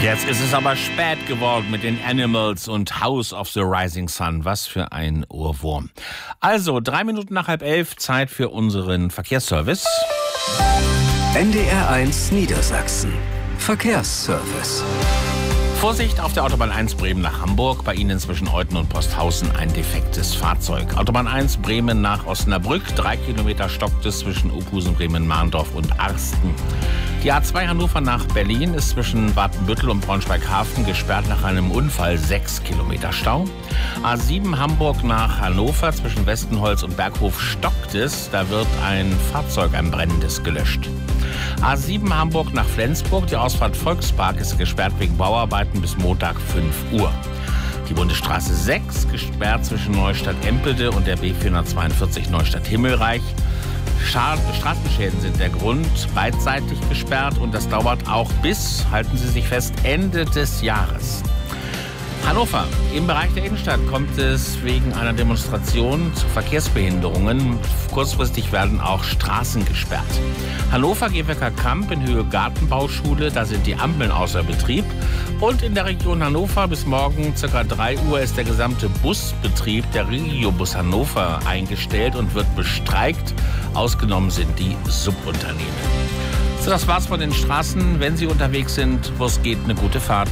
Jetzt ist es aber spät geworden mit den Animals und House of the Rising Sun. Was für ein Ohrwurm. Also, 3 Minuten nach 10:30, Zeit für unseren Verkehrsservice. NDR 1 Niedersachsen. Verkehrsservice. Vorsicht auf der Autobahn 1 Bremen nach Hamburg. Bei Ihnen zwischen Euthen und Posthausen ein defektes Fahrzeug. Autobahn 1 Bremen nach Osnabrück. 3 Kilometer stockt es zwischen Uphusen, Bremen-Mahndorf und Arsten. Die A2 Hannover nach Berlin ist zwischen Watenbüttel und Braunschweig-Hafen gesperrt nach einem Unfall. 6 Kilometer Stau. A7 Hamburg nach Hannover zwischen Westenholz und Berghof stockt es. Da wird ein Fahrzeug, ein brennendes, gelöscht. A7 Hamburg nach Flensburg. Die Ausfahrt Volkspark ist gesperrt wegen Bauarbeiten bis Montag 5 Uhr. Die Bundesstraße 6 gesperrt zwischen Neustadt-Empelde und der B442 Neustadt-Himmelreich. Straßenschäden sind der Grund, beidseitig gesperrt und das dauert auch bis, halten Sie sich fest, Ende des Jahres. Hannover. Im Bereich der Innenstadt kommt es wegen einer Demonstration zu Verkehrsbehinderungen. Kurzfristig werden auch Straßen gesperrt. Hannover Gehwecker Kamp in Höhe Gartenbauschule, da sind die Ampeln außer Betrieb. Und in der Region Hannover bis morgen ca. 3 Uhr ist der gesamte Busbetrieb der Regiobus Hannover eingestellt und wird bestreikt. Ausgenommen sind die Subunternehmen. So, das war's von den Straßen. Wenn Sie unterwegs sind, wo es geht, eine gute Fahrt.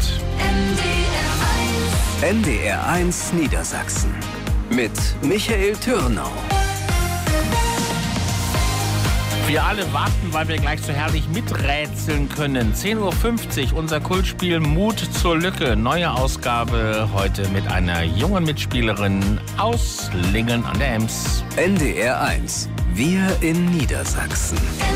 NDR 1 Niedersachsen mit Michael Türnau. Wir alle warten, weil wir gleich so herrlich miträtseln können. 10:50 Uhr, unser Kultspiel Mut zur Lücke. Neue Ausgabe heute mit einer jungen Mitspielerin aus Lingen an der Ems. NDR 1, wir in Niedersachsen.